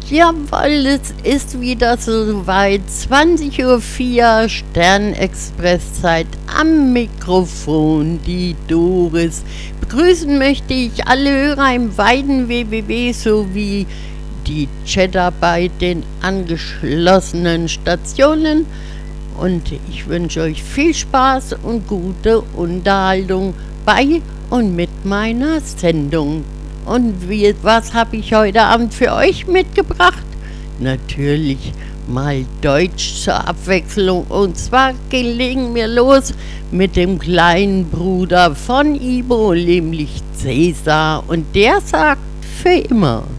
Jawohl, es ist wieder soweit. 20:04 Uhr, Sternexpresszeit am Mikrofon, die Doris. Begrüßen möchte ich alle Hörer im weiten WWW sowie die Chatter bei den angeschlossenen Stationen. Und ich wünsche euch viel Spaß und gute Unterhaltung bei und mit meiner Sendung. Und was habe ich heute Abend für euch mitgebracht? Natürlich mal Deutsch zur Abwechslung. Und zwar legen wir los mit dem kleinen Bruder von Ibo, nämlich Cäsar. Und der sagt für immer.